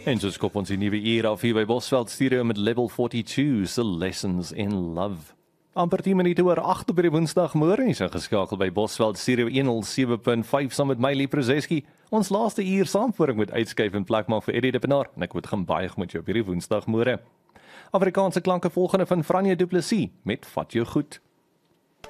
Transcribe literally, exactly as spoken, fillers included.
En so skop ons die nuwe uur af hier by Bosveld Studio met Level forty-two, se Lessons in Love. Amper tien minute oor agt op die woensdagmôre, is ingeskakel by Bosveld Studio one oh seven point five saam met my Liprezeski. Ons laaste uur saam voor ek moet uitskuif en plek maak vir Eddie de Pinaar, en ek moet gaan baie met jou op hierdie woensdagmôre. Afrikaanse klanke volgende van Franje Du Plessis met Vat Jou Goed.